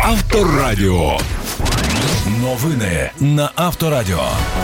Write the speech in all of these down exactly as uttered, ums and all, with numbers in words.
Авторадіо. Новини на Авторадіо.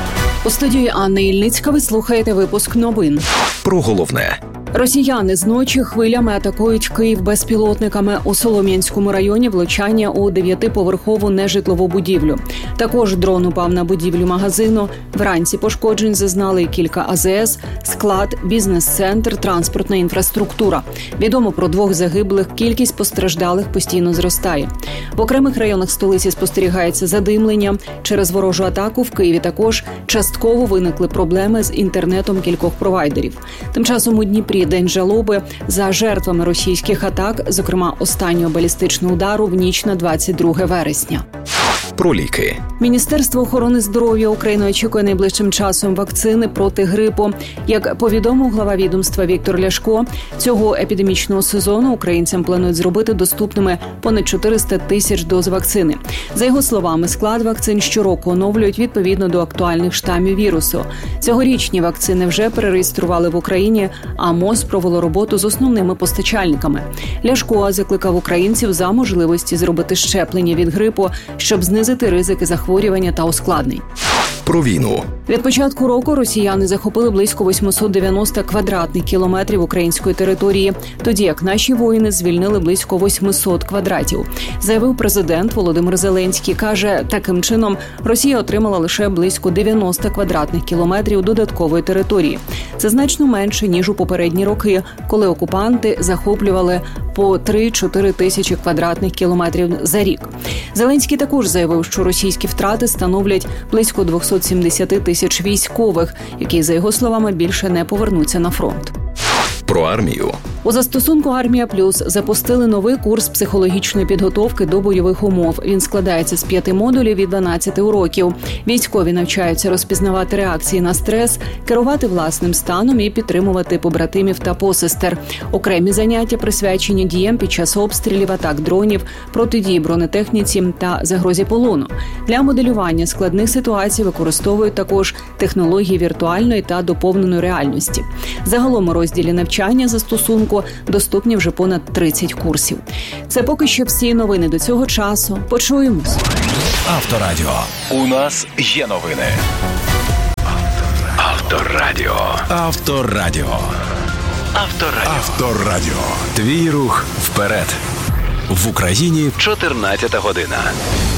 У студії Анна Ільницька ви слухаєте випуск новин. Про головне. Росіяни зночі хвилями атакують Київ безпілотниками. У Солом'янському районі влучання у дев'ятиповерхову нежитлову будівлю. Також дрон упав на будівлю магазину. Вранці пошкоджень зазнали кілька А З С, склад, бізнес-центр, транспортна інфраструктура. Відомо про двох загиблих, кількість постраждалих постійно зростає. В окремих районах столиці спостерігається задимлення. Через ворожу атаку в Києві також частково виникли проблеми з інтернетом кількох провайдерів. Тим часом у Дніпрі день жалоби за жертвами російських атак, зокрема останнього балістичного удару в ніч на двадцять друге вересня. Про ліки. Міністерство охорони здоров'я України очікує найближчим часом вакцини проти грипу. Як повідомив глава відомства Віктор Ляшко, цього епідемічного сезону українцям планують зробити доступними понад чотириста тисяч доз вакцини. За його словами, склад вакцин щороку оновлюють відповідно до актуальних штамів вірусу. Цьогорічні вакцини вже перереєстрували в Україні, а МОЗ провело роботу з основними постачальниками. Ляшко закликав українців за можливості зробити щеплення від грипу, щоб знизити ризики захворювання та ускладнень. Про війну. Від початку року росіяни захопили близько вісімсот дев'яносто квадратних кілометрів української території, тоді як наші воїни звільнили близько вісімсот квадратів. Заявив президент Володимир Зеленський. Каже, таким чином Росія отримала лише близько дев'яносто квадратних кілометрів додаткової території. Це значно менше, ніж у попередні роки, коли окупанти захоплювали по три-чотири тисячі квадратних кілометрів за рік. Зеленський також заявив, що російські втрати становлять близько двісті сімдесят тисяч військових, які, за його словами, більше не повернуться на фронт. Про армію. У застосунку «Армія Плюс» запустили новий курс психологічної підготовки до бойових умов. Він складається з п'яти модулів і дванадцяти уроків. Військові навчаються розпізнавати реакції на стрес, керувати власним станом і підтримувати побратимів та посестер. Окремі заняття присвячені діям під час обстрілів, атак дронів, протидії бронетехніці та загрозі полону. Для моделювання складних ситуацій використовують також технології віртуальної та доповненої реальності. Загалом у розділі навчання застосунку доступні вже понад тридцять курсів. Це поки що всі новини до цього часу. Почуємось. Авторадіо. У нас є новини. Авторадіо. Авторадіо. Авторадіо. Авторадіо. Твій рух вперед. В Україні чотирнадцята година.